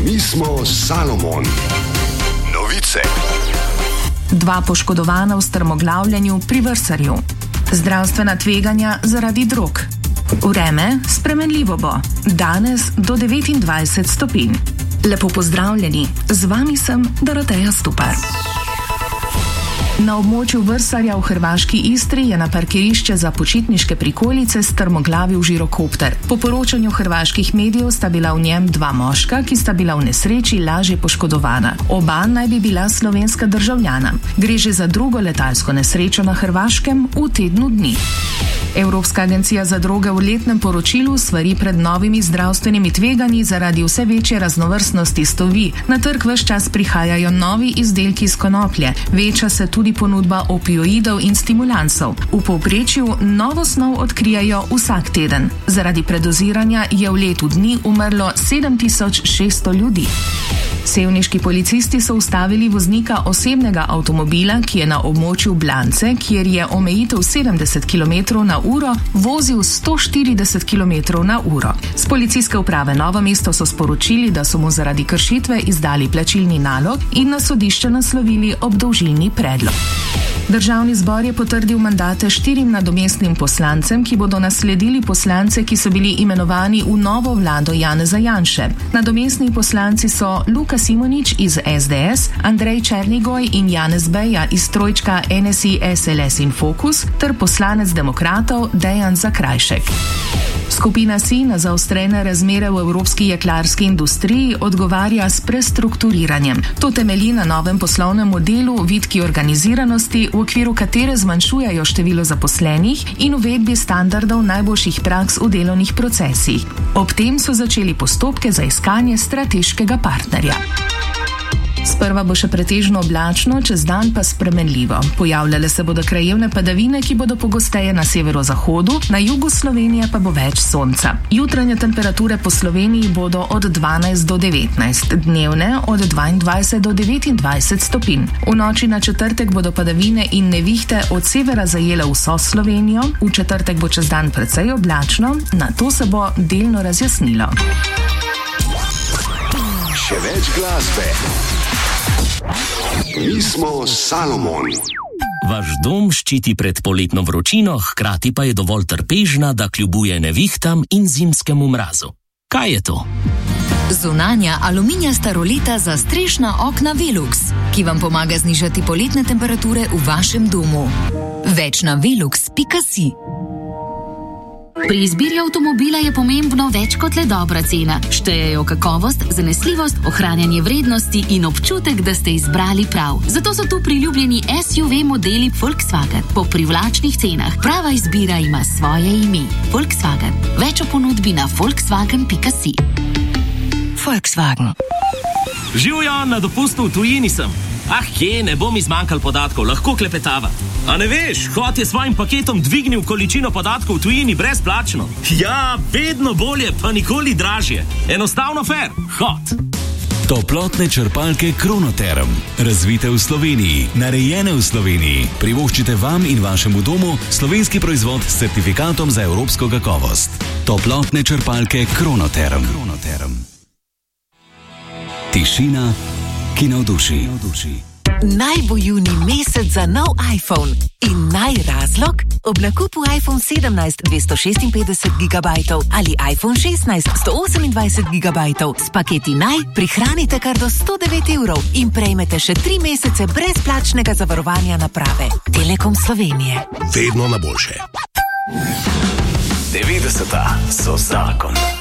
Mi smo Salomon. Novice. 2 poškodovana v strmoglavljanju pri Vrsarju. Zdravstvena tveganja zaradi drog. Vreme spremenljivo bo. Danes do 29 stopinj. Lepo pozdravljeni, z vami sem Doroteja Stupar. Na območju Vrsarja v hrvaški Istri je na parkirišče za počitniške prikolice strmoglavil žirokopter. Po poročanju hrvaških medijev sta bila v njem 2 moška, ki sta bila v nesreči lažje poškodovana. Oba naj bi bila slovenska državljana. Gre že za drugo letalsko nesrečo na Hrvaškem v tednu dni. Evropska agencija za droge v letnem poročilu svari pred novimi zdravstvenimi tveganji zaradi vse večje raznovrstnosti snovi. Na trg ves čas prihajajo novi izdelki iz konoplje, veča se tudi ponudba opioidov in stimulansov. V povprečju novo snov odkrijajo vsak teden. Zaradi predoziranja je v letu dni umrlo 7600 ljudi. Sevniški policisti so ustavili voznika osebnega avtomobila, ki je na območju Blance, kjer je omejitev 70 km/h, vozil 140 km/h. Z policijske uprave Novo mesto so sporočili, da so mu zaradi kršitve izdali plačilni nalog in na sodišče naslovili obdolžilni predlog. Državni zbor je potrdil mandate 4 nadomestnim poslancem, ki bodo nasledili poslance, ki so bili imenovani v novo vlado Janeza Janše. Nadomestni poslanci so Luka Simonič iz SDS, Andrej Černigoj in Janez Beja iz trojčka NSI, SLS in Fokus ter poslanec demokratov Dejan Zakrajšek. Skupina SI na zaostrene razmere v evropski jeklarski industriji odgovarja s prestrukturiranjem. To temelji na novem poslovnem modelu, vitki organiziranosti, v okviru katere zmanjšujejo število zaposlenih in uvedbi standardov najboljših praks v delovnih procesih. Ob tem so začeli postopke za iskanje strateškega partnerja. Sprva bo še pretežno oblačno, čez dan pa spremenljivo. Pojavljale se bodo krajevne padavine, ki bodo pogosteje na severozahodu, na jugu Slovenije pa bo več sonca. Jutranje temperature po Sloveniji bodo od 12 do 19, dnevne od 22 do 29 stopinj. V noči na četrtek bodo padavine in nevihte od severa zajele vso Slovenijo, v četrtek bo čez dan precej oblačno, nato se bo delno razjasnilo. Še več glasbe. Mi smo Salomon. Vaš dom ščiti pred poletno vročino, hkrati pa je dovolj trpežna, da kljubuje nevihtam in zimskemu mrazu. Kaj je to? Zunanja aluminijasta roleta za strešna okna Velux, ki vam pomaga znižati poletne temperature v vašem domu. Več na velux.si. Pri izbiri avtomobila je pomembno več kot le dobra cena. Štejejo kakovost, zanesljivost, ohranjanje vrednosti in občutek, da ste izbrali prav. Zato so tu priljubljeni SUV modeli Volkswagen po privlačnih cenah. Prava izbira ima svoje ime. Volkswagen. Več o ponudbi na volkswagen.si. Volkswagen. Živjo, na dopustu v tujini sem. Kje, ne bom izmanjkal podatkov, lahko klepetava. A ne veš, Hot je svojim paketom dvignil količino podatkov v tujini brezplačno. Ja, vedno bolje, pa nikoli dražje. Enostavno fair. Hot. Toplotne črpalke Kronoterm. Razvite v Sloveniji, narejene v Sloveniji. Privoščite vam in vašemu domu slovenski proizvod s certifikatom za evropsko kakovost. Toplotne črpalke Kronoterm. Tišina, ki navduši. Naj bo junij mesec za nov iPhone in naj razlog ob nakupu iPhone 17 256 GB ali iPhone 16 128 GB s paketi naj prihranite kar do 109 € in prejmete še 3 mesece brezplačnega zavarovanja naprave. Telekom Slovenije. Vedno na boljše. 90 so zakon.